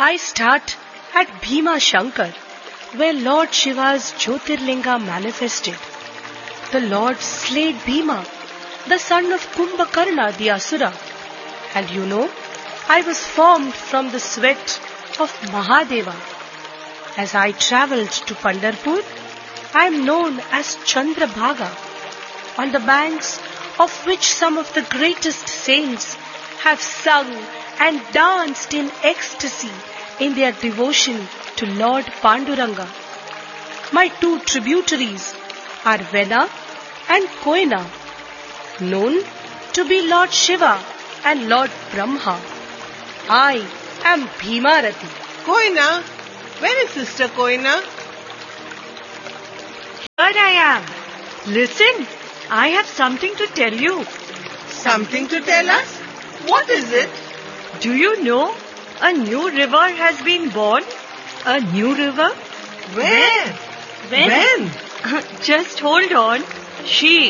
I start at Bhima Shankar, where Lord Shiva's Jyotirlinga manifested. The Lord slayed Bhima, the son of Kumbhakarna the Asura. And you know, I was formed from the sweat of Mahadeva. As I travelled to Pandharpur, I am known as Chandrabhaga, on the banks of which some of the greatest saints have sung and danced in ecstasy in their devotion to Lord Panduranga. My two tributaries are Vena and Koina, known to be Lord Shiva and Lord Brahma. I am Bhimarati. Koina? Where is Sister Koina? Here I am. Listen, I have something to tell you. Something to tell us? What is it? Do you know a new river has been born? A new river? Where? When? Just hold on. She